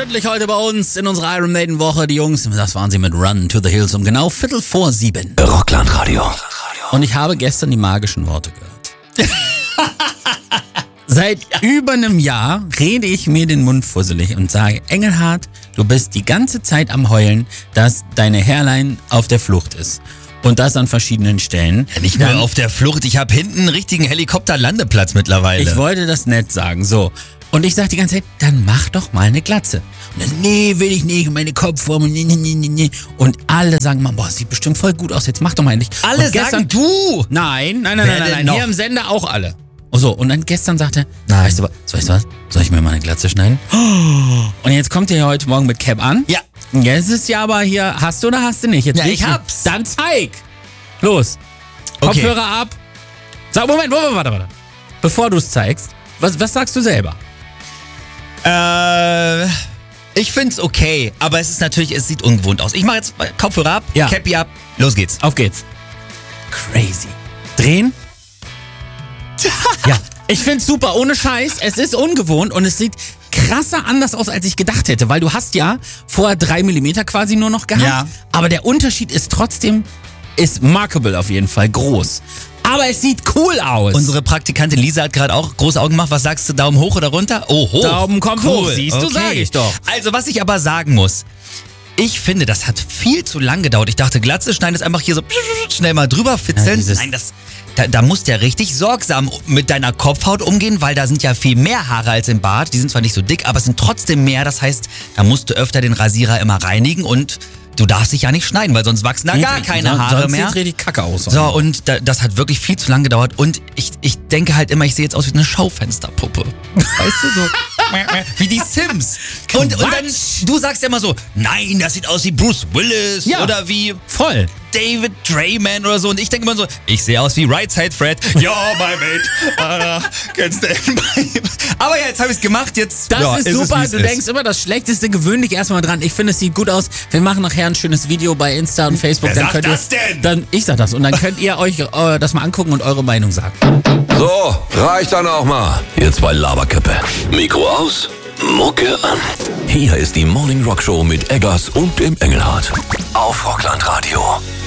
endlich heute bei uns in unserer Iron Maiden Woche. Die Jungs, das waren sie mit Run to the Hills um genau 6:45. Rockland-Radio. Und ich habe gestern die magischen Worte gehört. Seit über einem Jahr rede ich mir den Mund fusselig und sage, Engelhardt, du bist die ganze Zeit am Heulen, dass deine Hairline auf der Flucht ist. Und das an verschiedenen Stellen. Ja, nicht nur auf der Flucht, ich habe hinten einen richtigen Helikopterlandeplatz mittlerweile. Ich wollte das nett sagen, so. Und ich sag die ganze Zeit, dann mach doch mal eine Glatze. Und dann, nee, will ich nicht, meine Kopfform, nee. Und alle sagen mal, boah, sieht bestimmt voll gut aus, jetzt mach doch mal endlich. Alle und gestern, sagen du! Nein. Wer denn noch? Hier im Sender auch alle. So, und dann gestern sagte, Nein. weißt du was, soll ich mir mal eine Glatze schneiden? Und jetzt kommt ihr ja heute Morgen mit Cap an. Ja. Jetzt ist ja aber hier, hast du oder hast du nicht? Jetzt Ja, will ich hab's. Dann zeig. Los. Okay. Kopfhörer ab. Sag, Moment, warte. Bevor du es zeigst, was sagst du selber? Ich find's okay, aber es sieht ungewohnt aus. Ich mache jetzt Kopfhörer ab, Ja. Cappy ab, los geht's. Auf geht's. Crazy. Drehen? Ja, ich find's super, ohne Scheiß. Es ist ungewohnt und es sieht krasser anders aus, als ich gedacht hätte, weil du hast ja vorher 3 mm quasi nur noch gehabt. Ja. Aber der Unterschied ist trotzdem, ist markable auf jeden Fall, groß. Aber es sieht cool aus. Unsere Praktikantin Lisa hat gerade auch große Augen gemacht. Was sagst du, Daumen hoch oder runter? Oh, hoch. Daumen kommt Cool. hoch, siehst du, Okay. sag ich doch. Also, was ich aber sagen muss, ich finde, das hat viel zu lang gedauert. Ich dachte, Glatze schneiden ist einfach hier so schnell mal drüber fitzeln. Ja, Nein, da musst du ja richtig sorgsam mit deiner Kopfhaut umgehen, weil da sind ja viel mehr Haare als im Bart. Die sind zwar nicht so dick, aber es sind trotzdem mehr. Das heißt, da musst du öfter den Rasierer immer reinigen und du darfst dich ja nicht schneiden, weil sonst wachsen da gar keine Haare sonst mehr. sieht richtig kacke aus. So, und das hat wirklich viel zu lang gedauert. Und ich denke halt immer, ich sehe jetzt aus wie eine Schaufensterpuppe. Weißt du, so wie die Sims. Und dann, du sagst ja immer so, nein, das sieht aus wie Bruce Willis Ja. oder wie Voll. David Drayman oder so. Und ich denke immer so, ich sehe aus wie Right Side Fred. Ja, my mate. Kennst du Aber ja, jetzt habe ich es gemacht. Jetzt, Das ja, ist es super, wie es du ist. denkst immer das Schlechteste gewöhnlich erstmal dran. Ich finde, es sieht gut aus. Wir machen nachher ein schönes Video bei Insta und Facebook. Wer Dann sagt könnt ihr, das denn? Dann, ich sag das. Und dann könnt ihr euch das mal angucken und eure Meinung sagen. So, reicht dann auch mal. Jetzt bei Laberkippe. Mikro aus, Mucke an. Hier ist die Morning Rock Show mit Eggers und dem Engelhardt. Auf Rockland Radio.